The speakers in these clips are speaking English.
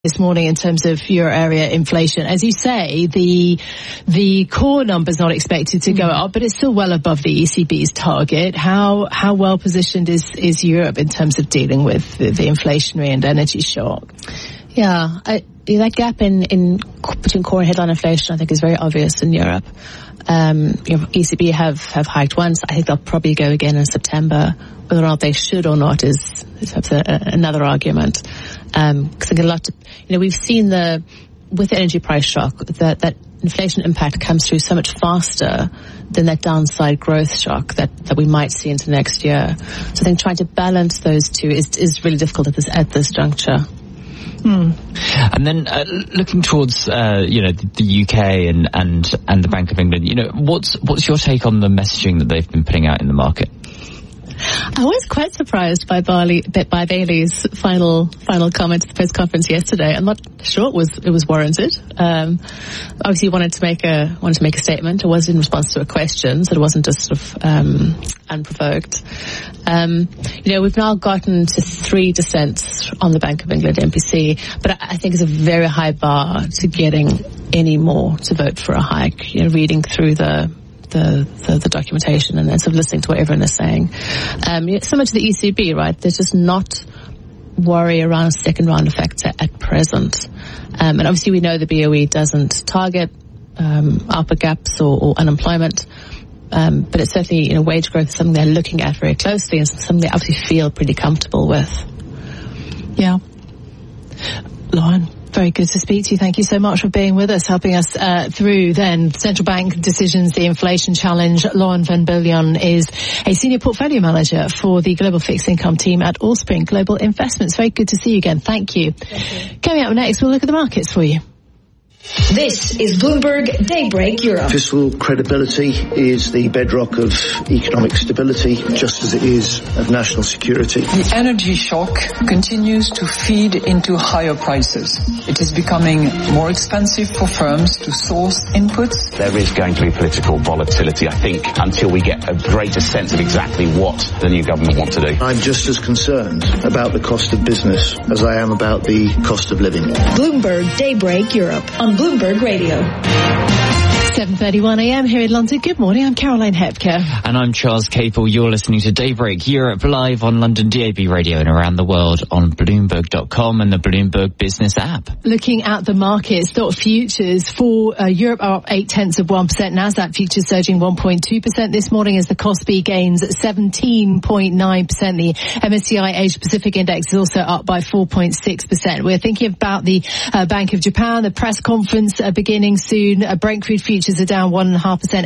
this morning in terms of euro area inflation. As you say, the core number's not expected to go up, but it's still well above the ECB's target. How well positioned is Europe in terms of dealing with the inflationary and energy shock? Yeah, that gap in between core and headline inflation, I think, is very obvious in Europe. ECB have hiked once. I think they'll probably go again in September. Whether or not they should or not is another argument. Because a lot, we've seen with the energy price shock that inflation impact comes through so much faster than that downside growth shock that we might see into next year. So I think trying to balance those two is really difficult at this juncture. And then looking towards the UK and the Bank of England, what's your take on the messaging that they've been putting out in the market? I was quite surprised by Bailey's final comment at the press conference yesterday. I'm not sure it was warranted. Obviously, he wanted to make a statement. It was in response to a question, so it wasn't just sort of unprovoked. We've now gotten to 3 dissents on the Bank of England MPC, but I think it's a very high bar to getting any more to vote for a hike. Reading through the documentation and then sort of listening to what everyone is saying. Similar to the ECB, right? There's just not worry around second round effects at present. And obviously we know the BOE doesn't target output gaps or unemployment. But it's certainly, wage growth is something they're looking at very closely and something they obviously feel pretty comfortable with. Yeah. Lauren, very good to speak to you. Thank you so much for being with us, helping us through then central bank decisions, the inflation challenge. Lauren van Biljon is a senior portfolio manager for the global fixed income team at Allspring Global Investments. Very good to see you again. Thank you. Coming up next, we'll look at the markets for you. This is Bloomberg Daybreak Europe. Fiscal credibility is the bedrock of economic stability, just as it is of national security. The energy shock continues to feed into higher prices. It is becoming more expensive for firms to source inputs. There is going to be political volatility, I think, until we get a greater sense of exactly what the new government want to do. I'm just as concerned about the cost of business as I am about the cost of living. Bloomberg Daybreak Europe on Bloomberg Radio. 7:31 a.m. here in London. Good morning, I'm Caroline Hepker. And I'm Charles Capel. You're listening to Daybreak Europe live on London DAB Radio and around the world on Bloomberg.com and the Bloomberg Business app. Looking at the markets, stock futures for Europe are up 0.8%. NASDAQ futures surging 1.2% this morning as the Kospi gains 17.9%. The MSCI Asia Pacific Index is also up by 4.6%. We're thinking about the Bank of Japan, the press conference beginning soon. Brent crude futures are down 1.5%,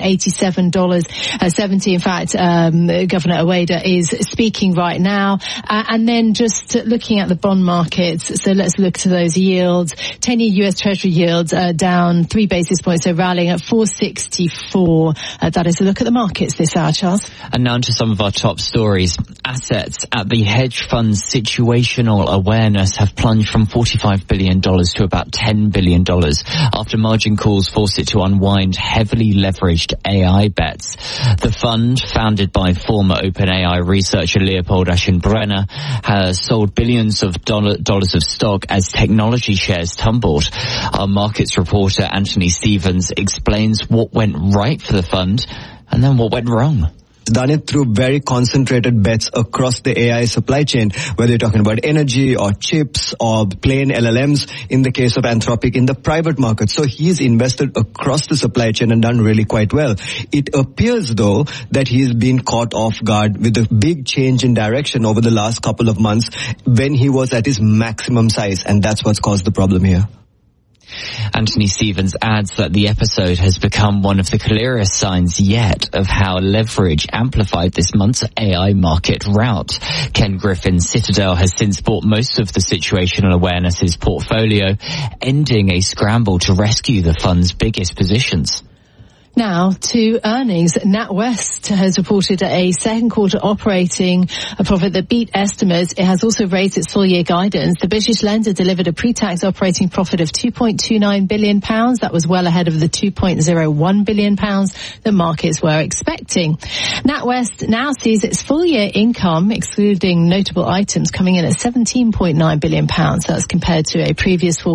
$87.70. In fact, Governor Ueda is speaking right now. And then just looking at the bond markets, so let's look to those yields. 10-year US Treasury yields are down 3 basis points, so rallying at 464. That is a look at the markets this hour, Charles. And now to some of our top stories. Assets at the hedge fund's situational awareness have plunged from $45 billion to about $10 billion after margin calls forced it to unwind heavily leveraged AI bets. The fund, founded by former OpenAI researcher Leopold Aschenbrenner, has sold billions of dollars of stock as technology shares tumbled. Our markets reporter Anthony Stevens explains what went right for the fund and then what went wrong. Done it through very concentrated bets across the AI supply chain, whether you're talking about energy or chips or plain LLMs in the case of Anthropic in the private market. So he's invested across the supply chain and done really quite well. It appears, though, that he's been caught off guard with a big change in direction over the last couple of months when he was at his maximum size, and that's what's caused the problem here. Anthony Stevens adds that the episode has become one of the clearest signs yet of how leverage amplified this month's AI market rout. Ken Griffin Citadel has since bought most of the situational awareness's portfolio, ending a scramble to rescue the fund's biggest positions. Now to earnings. NatWest has reported a second quarter operating profit that beat estimates. It has also raised its full year guidance. The British lender delivered a pre-tax operating profit of £2.29 billion. That was well ahead of the £2.01 billion that markets were expecting. NatWest now sees its full year income, excluding notable items, coming in at £17.9 billion. That's compared to a previous